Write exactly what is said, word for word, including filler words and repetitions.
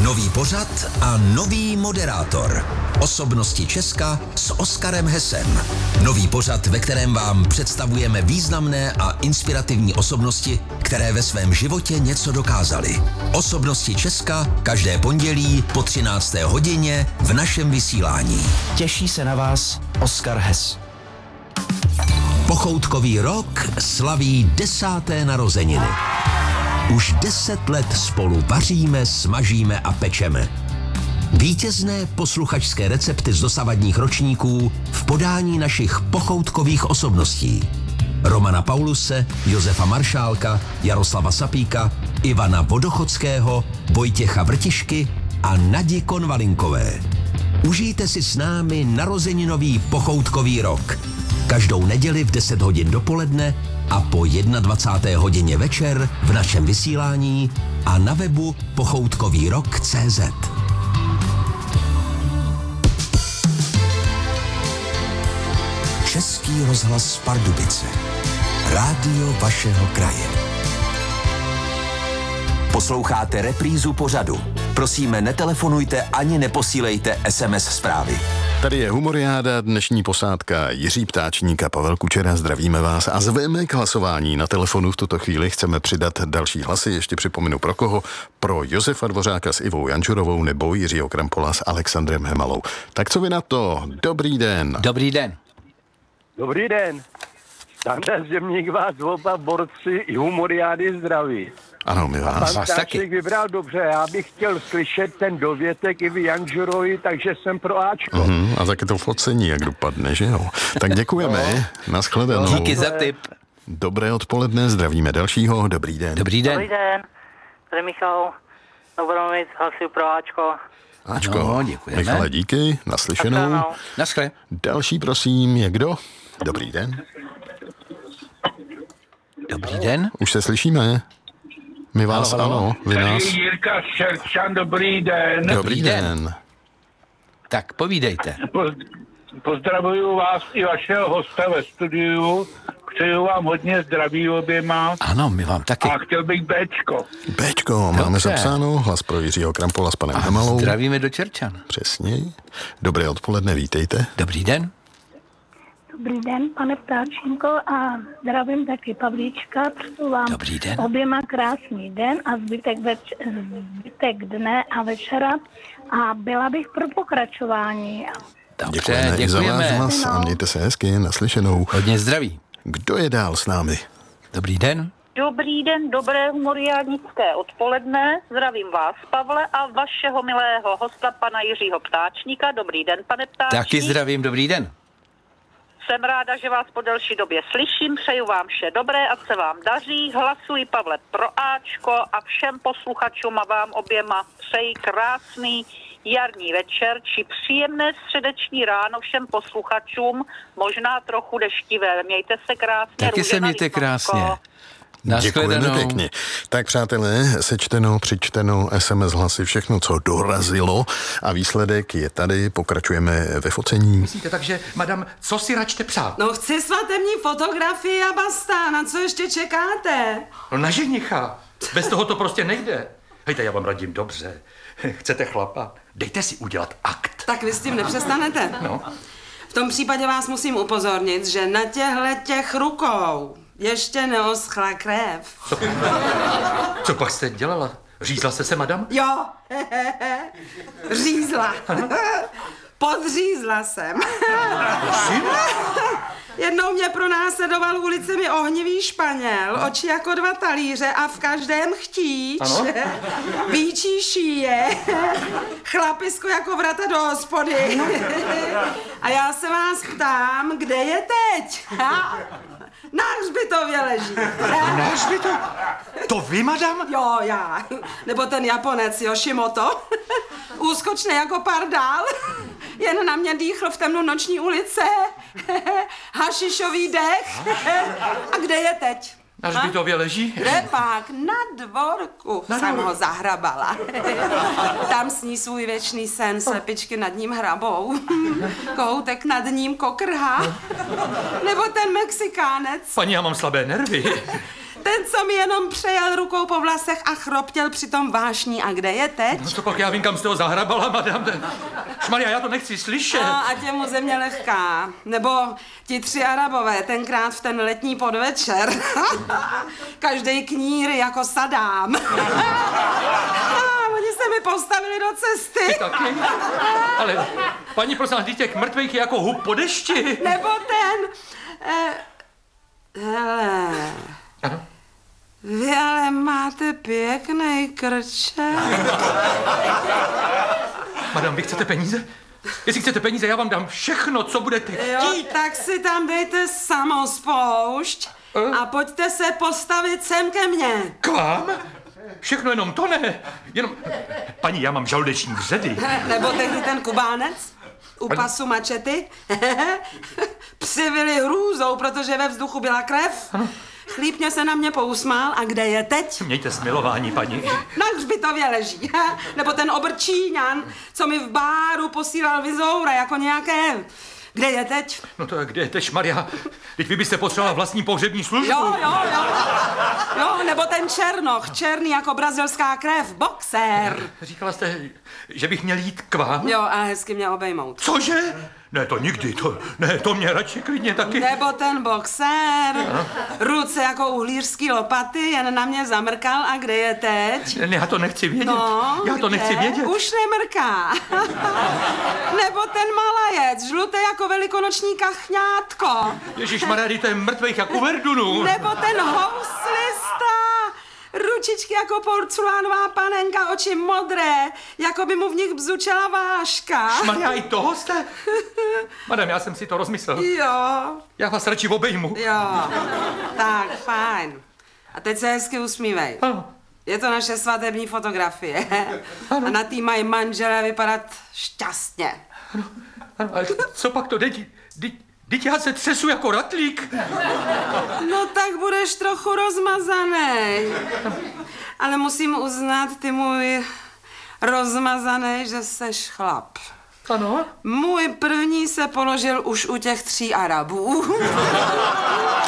Nový pořad a nový moderátor. Osobnosti Česka s Oskarem Hesem. Nový pořad, ve kterém vám představujeme významné a inspirativní osobnosti, které ve svém životě něco dokázaly. Osobnosti Česka každé pondělí po třinácté hodině v našem vysílání. Těší se na vás Oskar Hes. Pochoutkový rok slaví desáté narozeniny. Už deset let spolu vaříme, smažíme a pečeme. Vítězné posluchačské recepty z dosavadních ročníků v podání našich pochoutkových osobností. Romana Pauluse, Josefa Maršálka, Jaroslava Sapíka, Ivana Vodochodského, Vojtěcha Vrtišky a Nadi Konvalinkové. Užijte si s námi narozeninový pochoutkový rok. Každou neděli v deset hodin dopoledne a po dvacáté jedné hodině večer v našem vysílání a na webu pochoutkový rok tečka cé zet. Český rozhlas Pardubice. Rádio vašeho kraje. Posloucháte reprízu pořadu. Prosíme, netelefonujte ani neposílejte es em es zprávy. Tady je Humoriáda, dnešní posádka Jiří Ptáčník a Pavel Kučera. Zdravíme vás a zveme k hlasování. Na telefonu v tuto chvíli chceme přidat další hlasy. Ještě připomenu pro koho. Pro Josefa Dvořáka s Ivou Jančurovou nebo Jiřího Krampola s Alexandrem Hemalou. Tak co vy na to? Dobrý den. Dobrý den. Dobrý den. Standa Zemník vás oba borci i Humoriády zdraví. Ano, my vás. Pan Ptáček vybral dobře, já bych chtěl slyšet ten dovětek Ivy Jančurovi, takže jsem pro Ačko. Uhum, a taky to focení, jak dopadne, že jo? Tak děkujeme, no. Nashledanou. Díky za tip. Dobré odpoledne, zdravíme dalšího, dobrý den. Dobrý den. Dobrý den, tady Michal, Dobromic, hlasuju pro Ačko. Ačko, no, děkujeme. Michale, díky, naslyšenou. Naschle. Další, prosím, je kdo? Dobrý den. Dobrý den. Už se slyšíme? My vás, halo, halo. Ano, vy nás. Jirka Šerčan, dobrý den. Dobrý den. den. Tak povídejte. Pozdravuju vás i vašeho hosta ve studiu. Přeju vám hodně zdraví oběma. Ano, my vám taky. A chtěl bych Bčko. Bčko, máme Dobře. zapsáno. Hlas pro Jiřího Krampola s panem A Hemalou. zdravíme do Čerčan. Přesně. Dobré odpoledne, vítejte. Dobrý den. Dobrý den, pane Ptáčínko, a zdravím taky Pavlíčka, přeju vám Dobrý den. oběma krásný den a zbytek, več- zbytek dne a večera a byla bych pro pokračování. Dobře, Děkujeme, i za váš děkujeme. hlas a mějte se hezky, naslyšenou. Hodně zdraví. Kdo je dál s námi? Dobrý den. Dobrý den, dobré humoriádnické odpoledne. Zdravím vás, Pavle, a vašeho milého hosta, pana Jiřího Ptáčníka. Dobrý den, pane Ptáčník. Taky zdravím, dobrý den. Jsem ráda, že vás po delší době slyším. Přeju vám vše dobré, ať se vám daří. Hlasuji, Pavle, pro Ačko a všem posluchačům a vám oběma přeji krásný jarní večer či příjemné středeční ráno všem posluchačům, možná trochu deštivé. Mějte se krásně. Taky se Růžena mějte Lípavko. krásně. Děkujeme Nashledanou. pěkně. Tak přátelé, sečteno, přičteno, es em es hlasy, všechno, co dorazilo a výsledek je tady, pokračujeme ve focení. Myslíte, takže, madam, co si račte přát? No chci svatební fotografii a basta, na co ještě čekáte? No na ženicha. Bez toho to prostě nejde. Hejte, já vám radím dobře. Chcete chlapa? Dejte si udělat akt. Tak vy s tím nepřestanete. No. V tom případě vás musím upozornit, že na těchto těch rukou ještě neoschla krev. Co, co pak jste dělala? Řízla jste se, madam? Jo, řízla. Podřízla jsem. Jednou mě pronásledoval ulicemi ohnivý Španěl, oči jako dva talíře a v každém chtíč. Ano? Výčí šíje, chlapisko jako vrata do hospody. A já se vás ptám, kde je teď? Na hřbitově leží. Na hřbitov? To vy, madam? Jo, já. Nebo ten Japonec Yoshimoto. Úskočný jako pardál. Jen na mě dýchl v temnu noční ulice. Hašišový dech. A kde je teď? Na hřbitově leží? Kde pak? Na dvorku Na jsem dvorku. ho zahrabala. Tam sní svůj věčný sen, slepičky nad ním hrabou. Kohoutek nad ním kokrhá. Nebo ten Mexikánec. Paní, já mám slabé nervy. Ten, co mi jenom přejel rukou po vlasech a chroptěl přitom vášní. A kde je teď? No to pak já vím, kam jste ho zahrabala, madam. Šmaria, já to nechci slyšet. No, ať je mu země lehká. Nebo ti tři Arabové, tenkrát v ten letní podvečer. Každej knír jako Sadám. Oni se mi postavili do cesty. Ty taky? Ale, paní, prosím, dítě k mrtvejky jako hub po dešti. Nebo ten... Eh, hele... Ano? Vy ale máte pěkný krče. Madam, vy chcete peníze? Jestli chcete peníze, já vám dám všechno, co budete chtít. Jo, tak si tam dejte samospoušť a pojďte se postavit sem ke mně. K vám? Všechno jenom to ne. Jenom... Paní, já mám žaludeční vředy. Nebo tehdy ten Kubánec u pasu mačety. Přivili hrůzou, protože ve vzduchu byla krev. Chlípně se na mě pousmál. A kde je teď? Mějte smilování, paní. Na hřbitově leží. Nebo ten obrčíňan, co mi v báru posílal vizoura jako nějaké... Kde je teď? No to kde je teď, Šmaria? Teď vy byste potřebovala vlastní pohřební službu. Jo, jo, jo. Jo, nebo ten Černoch, černý jako brazilská krev, boxer. Říkala jste, že bych měl jít k vám? Jo, a hezky mě obejmout. Cože? Ne, to nikdy, to, ne, to mě radši klidně taky. Nebo ten boxer, ruce jako uhlířský lopaty, jen na mě zamrkal. A kde je teď? Ne, já to nechci vědět. No, já to kde? nechci vědět. Už nemrká. Nebo ten malajec, žlutý jako velikonoční kachňátko. Ježišmarja, to je mrtvejch jak u Verdunu. Nebo ten houslista. Ručičky jako porcelánová panenka, oči modré, jako by mu v nich bzučela váška. Šmarja, i toho jste? Madam, já jsem si to rozmyslel. Jo. Já vás radši obejmu. Jo, tak, fajn. A teď se hezky usmívej. Ano. Je to naše svatební fotografie. Ano. A na tý mají manželé vypadat šťastně. Ano, ano, ale co pak to jde? Teď já se třesu jako ratlík. No tak budeš trochu rozmazanej. Ale musím uznat, ty můj rozmazanej, že seš chlap. Ano? Můj první se položil už u těch tří Arabů.